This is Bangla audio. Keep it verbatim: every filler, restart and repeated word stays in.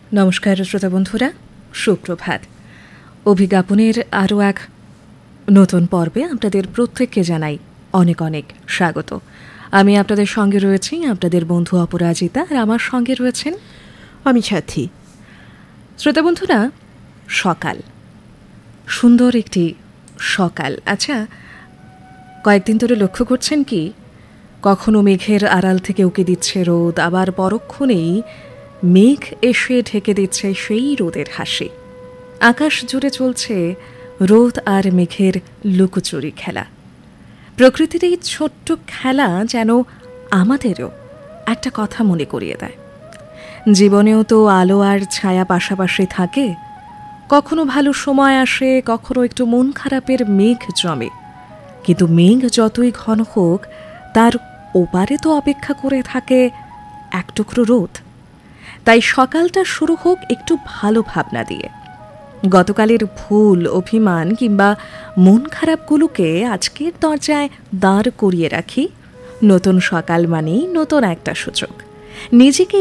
নমস্কার শ্রোতা বন্ধুরা, সুপ্রভাত। অভিজ্ঞাপনের আরও এক নতুন পর্বে আপনাদের প্রত্যেককে জানাই অনেক অনেক স্বাগত। আমি আপনাদের সঙ্গে রয়েছি, আপনাদের বন্ধু অপরাজিতা, আর আমার সঙ্গে রয়েছেন আমি সাথী। শ্রোতা বন্ধুরা, সকাল, সুন্দর একটি সকাল। আচ্ছা, কয়েকদিন ধরে লক্ষ্য করছেন কি, কখনো মেঘের আড়াল থেকে উঁকি দিচ্ছে রোদ, আবার পরক্ষণেই মেঘ এসে ঢেকে দিচ্ছে সেই রোদের হাসি। আকাশ জুড়ে চলছে রোদ আর মেঘের লুকোচুরি খেলা। প্রকৃতির এই ছোট্ট খেলা যেন আমাদেরও একটা কথা মনে করিয়ে দেয়। জীবনেও তো আলো আর ছায়া পাশাপাশি থাকে। কখনো ভালো সময় আসে, কখনো একটু মন খারাপের মেঘ জমে, কিন্তু মেঘ যতই ঘন হোক, তার ওপারে তো অপেক্ষা করে থাকে এক টুকরো রোদ। তাই সকালটা শুরু হোক একটু ভালো ভাবনা দিয়ে। গতকালের ভুল, অভিমান কিংবা মন খারাপগুলোকে আজকের দরজায় দাঁড় করিয়ে রাখি। নতুন সকাল মানেই নতুন একটা সূচক। নিজেকে